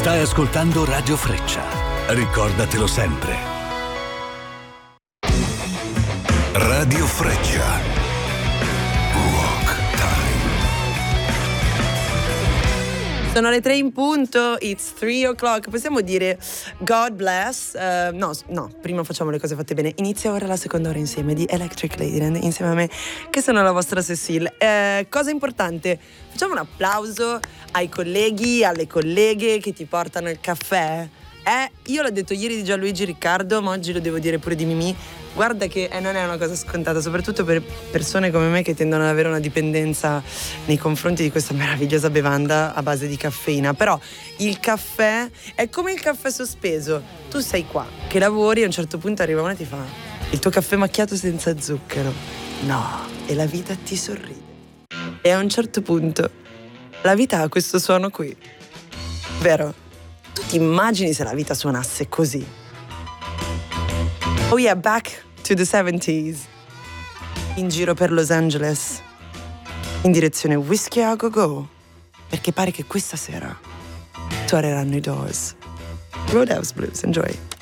Stai ascoltando Radio Freccia. Ricordatelo sempre. Radio Freccia. Rock Time. Sono le 3 in punto, it's 3 o'clock. Possiamo dire God bless? No, prima facciamo le cose fatte bene. Inizia ora la seconda ora insieme di Electric Ladyland insieme a me, che sono la vostra Cecile. Cosa importante, facciamo un applauso ai colleghi, alle colleghe che ti portano il caffè. Io l'ho detto ieri di Gianluigi Riccardo, ma oggi lo devo dire pure di Mimì. Guarda che non è una cosa scontata, soprattutto per persone come me che tendono ad avere una dipendenza nei confronti di questa meravigliosa bevanda a base di caffeina. Però il caffè è come il caffè sospeso. Tu sei qua, che lavori, a un certo punto arriva una e ti fa il tuo caffè macchiato senza zucchero. No, e la vita ti sorride. E a un certo punto la vita ha questo suono qui, vero? Tu ti immagini se la vita suonasse così? Oh yeah, back to the 70s. In giro per Los Angeles, in direzione Whiskey a Go Go, perché pare che questa sera suoneranno i Doors. Roadhouse Blues, enjoy.